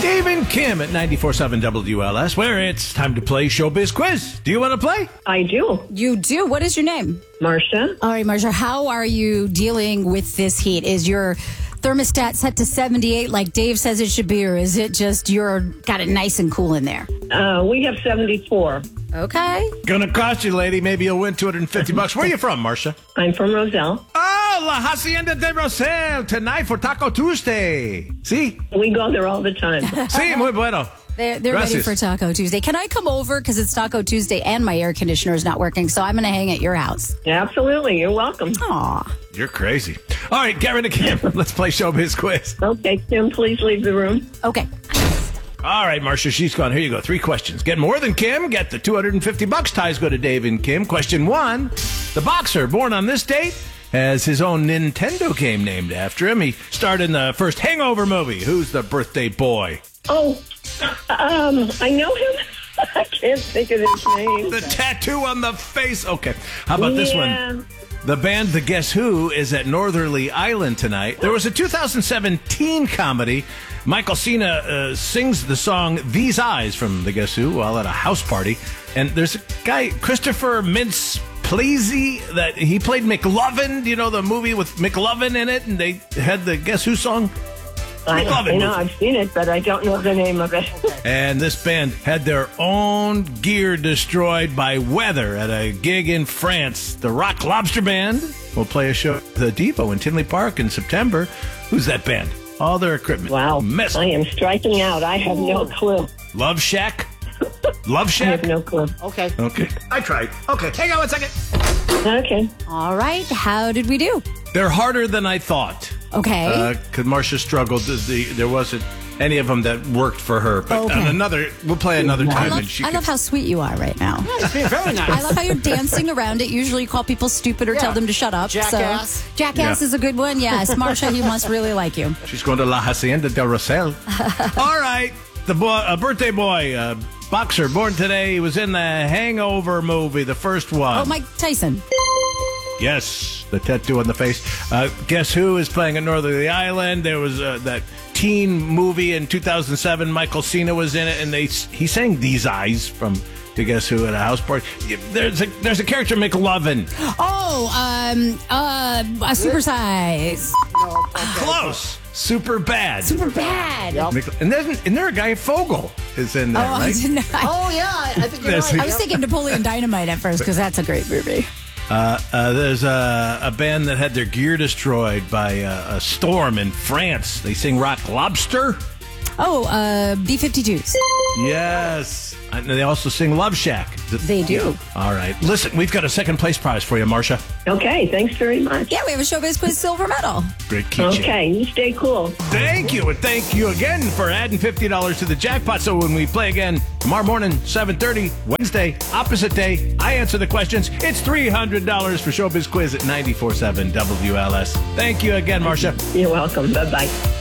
Dave and Kim at 94.7 WLS, where it's time to play Showbiz Quiz. Do you want to play? I do. You do? What is your name? Marcia. All right, Marcia, how are you dealing with this heat? Is your thermostat set to 78 like Dave says it should be, or is it just you're got it nice and cool in there? We have 74. Okay. Gonna cost you, lady. Maybe you'll win $250. Where are you from, Marcia? I'm from Roselle. Oh, La Hacienda de Roselle, tonight for Taco Tuesday. See? We go there all the time. Sí, muy bueno. They're ready for Taco Tuesday. Can I come over? Because it's Taco Tuesday and my air conditioner is not working, so I'm going to hang at your house. Absolutely. You're welcome. Aw. You're crazy. All right, get rid of Kim. Let's play Showbiz Quiz. Okay, Kim, please leave the room. Okay. All right, Marcia, she's gone. Here you go. 3 questions. Get more than Kim. Get the $250. Ties go to Dave and Kim. Question 1. The boxer born on this date has his own Nintendo game named after him. He starred in the first Hangover movie. Who's the birthday boy? Oh, I know him. I can't think of his name. The tattoo on the face. Okay. How about this one? The band The Guess Who is at Northerly Island tonight. There was a 2017 comedy. Michael Cena sings the song These Eyes from The Guess Who while at a house party. And there's a guy, Christopher Mintz-Plasse, that he played McLovin. You know the movie with McLovin in it? And they had the Guess Who song? I know, I've seen it, but I don't know the name of it. And this band had their own gear destroyed by weather at a gig in France. The Rock Lobster Band will play a show at the Depot in Tinley Park in September. Who's that band? All their equipment. Wow. Messed. I am striking out. I have no clue. Love Shack? Love I Shack? have no clue. Okay. Okay. I tried. Okay. Hang on 1 second. Okay. All right. How did we do? They're harder than I thought. Okay. Because Marcia struggled. There wasn't any of them that worked for her. But Okay. on we'll play another time. I love how sweet you are right now. It's been very nice. I love how you're dancing around it. Usually you call people stupid or tell them to shut up. Jackass. So, Jackass Yeah. is a good one. Yes. Marcia, he must really like you. She's going to La Hacienda de Roselle. All right. The boy, a birthday boy, boxer, born today. He was in the Hangover movie, the first one. Oh, Mike Tyson. Yes, the tattoo on the face. Guess Who is playing at Northerly Island? There was that teen movie in 2007. Michael Cena was in it, and he sang These Eyes from to Guess Who at a house party. There's a character, McLovin. Oh, a super size. Close. Super bad. Super bad. Yep. And isn't there a guy, Fogel, is in there, Oh, right? I did not. Oh, yeah. I think you're That's- right. I was thinking Napoleon Dynamite at first because that's a great movie. There's a band that had their gear destroyed by a storm in France. They sing Rock Lobster. Oh, B-52s. Yes. And they also sing Love Shack. They do. All right. Listen, we've got a second place prize for you, Marcia. Okay, thanks very much. Yeah, we have a Showbiz Quiz silver medal. Great keychain. Okay, you stay cool. Thank you. And thank you again for adding $50 to the jackpot. So when we play again tomorrow morning, 7:30, Wednesday, opposite day, I answer the questions. It's $300 for Showbiz Quiz at 94.7 WLS. Thank you again, Marcia. You're welcome. Bye-bye.